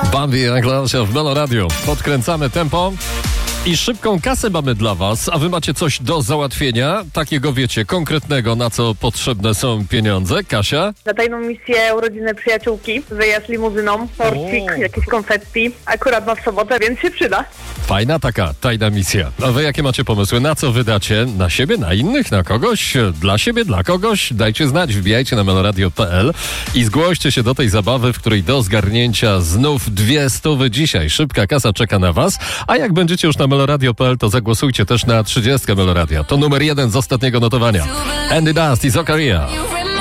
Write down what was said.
Bambi Anglasia w Melo Radio. Podkręcamy tempo i szybką kasę mamy dla was, a wy macie coś do załatwienia, takiego wiecie, konkretnego, na co potrzebne są pieniądze. Kasia? Na tajną misję urodziny przyjaciółki, wyjazd limuzyną, torcik, jakieś konfetti. Akurat ma w sobotę, więc się przyda. Fajna taka tajna misja. A wy jakie macie pomysły? Na co wydacie? Na siebie, na innych, na kogoś? Dla siebie, dla kogoś? Dajcie znać, wbijajcie na meloradio.pl i zgłoście się do tej zabawy, w której do zgarnięcia znów 200 dzisiaj. Szybka kasa czeka na was, a jak będziecie już na meloradio.pl, to zagłosujcie też na 30 Meloradia. To numer 1 z ostatniego notowania. Andy Dust i Zokaria.